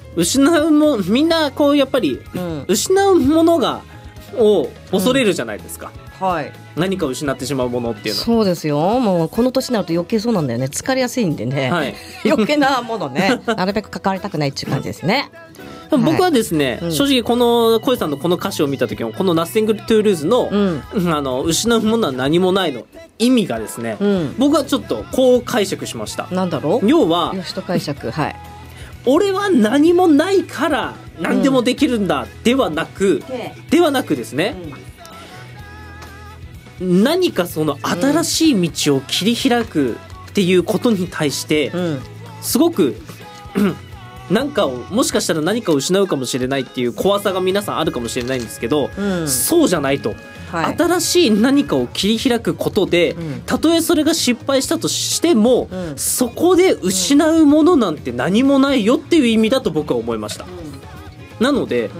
みんなこうやっぱり、失うものを恐れるじゃないですか、 はい、 何かを失ってしまうものっていうのは。 そうですよ。もうこの年になると余計そうなんだよね。疲れやすいんでね、はい、余計なものねなるべく関わりたくないっていう感じですね。 僕はですね、正直この小井さんのこの歌詞を見た時のこの Nothing to Lose の、失うものは何もないの意味がですね、僕はちょっとこう解釈しました。 なんだろう。 要はよしと解釈、はい、 俺は何もないから何でもできるんだ、ではなくですね、何かその新しい道を切り開くっていうことに対してすごくなんかをもしかしたら何かを失うかもしれないっていう怖さが皆さんあるかもしれないんですけど、そうじゃないと、はい、新しい何かを切り開くことで、たとえそれが失敗したとしても、そこで失うものなんて何もないよっていう意味だと僕は思いました。なので、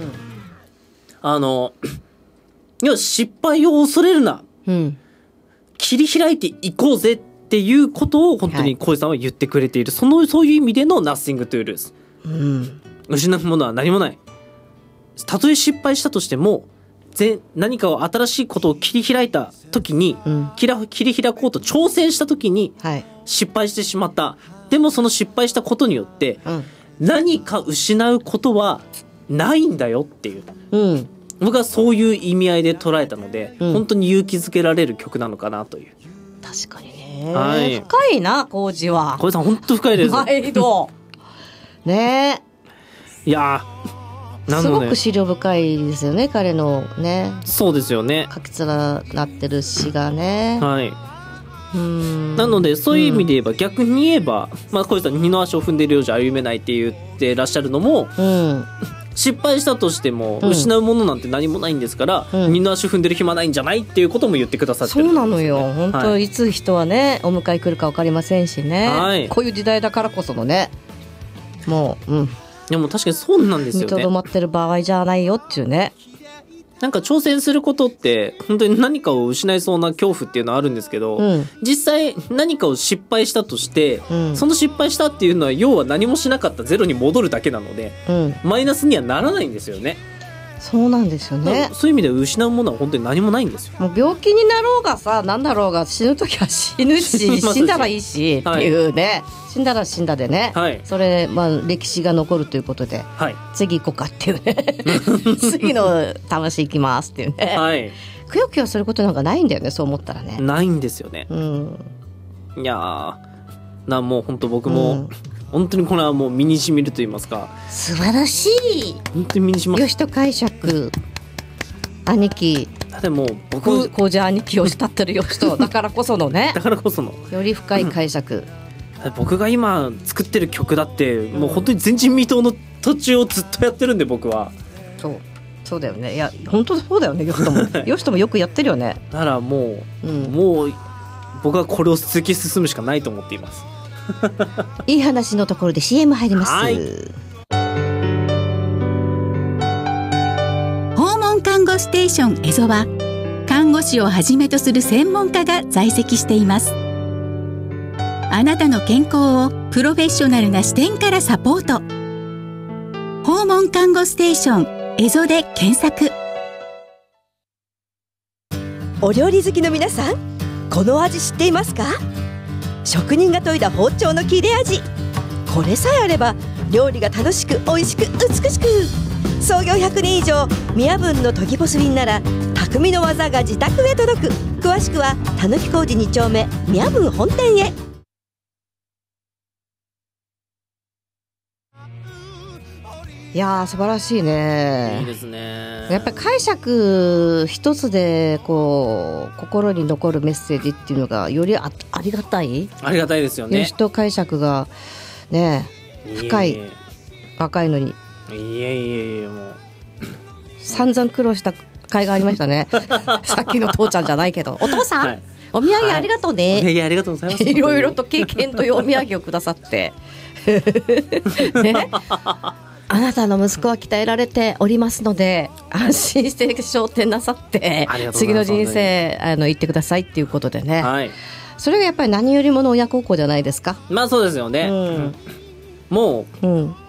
いや失敗を恐れるな、切り開いていこうぜっていうことを本当に小井さんは言ってくれている、そういう意味での Nothing to Lose、失うものは何もない。たとえ失敗したとしても何かを新しいことを切り開いた時に、切り開こうと挑戦した時に失敗してしまった、でもその失敗したことによって、何か失うことはないんだよっていう、僕はそういう意味合いで捉えたので、本当に勇気づけられる曲なのかなという。 確かにね、はい、深いな浩二は。 浩二さん本当深いです。 毎度ね。 いやすごく資料深いですよね、彼のね。 そうですよね、 書き連なってる詩がね。 はい。なのでそういう意味で言えば、逆に言えば、小井さん二の足を踏んでいるようじゃ歩めないって言ってらっしゃるのも、失敗したとしても失うものなんて何もないんですから、二の足踏んでる暇ないんじゃないっていうことも言ってくださってる、 そうなのよ本当、はい、いつ人はねお迎え来るか分かりませんしね、はい、こういう時代だからこそのね、もうでも確かにそうなんですよね。 見とどまってる場合じゃないよっていうね。 なんか挑戦することって本当に何かを失いそうな恐怖っていうのはあるんですけど、実際何かを失敗したとして、その失敗したっていうのは要は何もしなかったゼロに戻るだけなので、マイナスにはならないんですよね。 そうなんですよね。 そういう意味では失うものは本当に何もないんですよ。 もう病気になろうがさ何だろうが死ぬ時は死ぬし死んだらいいしっていうね、死んだら死んだでね、それ、歴史が残るということで、次行こうかっていうね次の魂行きますっていうね、くよくよすることなんかないんだよね、そう思ったらね。 ないんですよね、いやもう本当僕も、本当にこれはもう身に染みると言いますか、 素晴らしい。 本当に身に染みます。 よしと解釈兄貴。 でも僕こうじゃ兄貴を慕ってるよしとだからこそのねだからこそのより深い解釈、 僕が今作ってる曲だってもう本当に前人未到の途中をずっとやってるんで、僕はそうだよね。いや本当そうだよね。よしともよしともよくやってるよね。 だからもう僕はこれを突き進むしかないと思っていますいい話のところで CM 入ります。 訪問看護ステーションエゾは看護師をはじめとする専門家が在籍しています。あなたの健康をプロフェッショナルな視点からサポート。訪問看護ステーションエゾで検索。 お料理好きの皆さん、この味知っていますか？職人が研いだ包丁の切れ味、これさえあれば料理が楽しく美味しく美しく。創業100年以上、宮文の研ぎボスリンなら匠の技が自宅へ届く。詳しくはたぬき工事2丁目宮文本店へ。 いやー素晴らしいね。 いいですね。 やっぱり解釈一つでこう心に残るメッセージっていうのがよりありがたい。 ありがたいですよね。 よしと解釈がね深い若いのに。 いえもう散々苦労した甲斐がありましたねさっきの父ちゃんじゃないけどお父さん、お土産ありがとうね、 お土産ありがとうございます。 いろいろと経験というお土産をくださってね、あなたの息子は鍛えられておりますので安心して昇天なさって次の人生行ってくださいっていうことでね、それがやっぱり何よりもの親孝行じゃないですか。 そうですよね、もう、